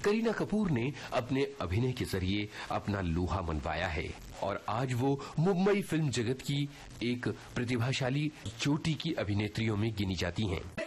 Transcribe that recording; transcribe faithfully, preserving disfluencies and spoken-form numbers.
करीना कपूर ने अपने अभिनय के जरिए अपना लोहा मनवाया है और आज वो मुंबई फिल्म जगत की एक प्रतिभाशाली चोटी की अभिनेत्रियों में गिनी जाती हैं।